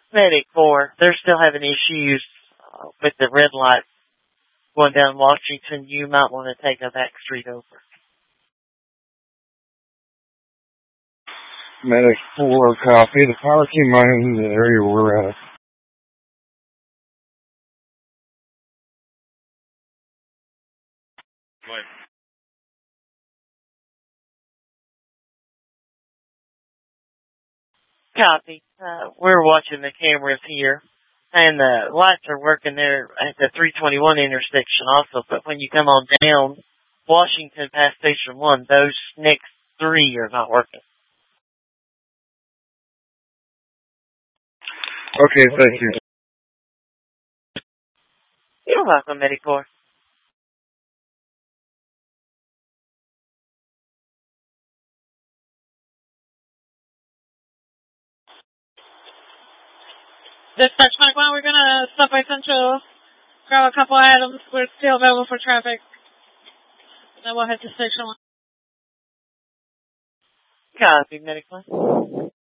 Medic 4, they're still having issues with the red light going down Washington. You might want to take a back street over. Medic 4, copy. The power came on in the area we're at. Copy. We're watching the cameras here, and the lights are working there at the 321 intersection also, but when you come on down Washington past Station 1, those next three are not working. Okay, thank you. You're welcome, Medicor. Dispatch Mike 1, we're going to stop by Central, grab a couple items. We're still available for traffic. Then we'll head to Station 1. Copy, Medic 1.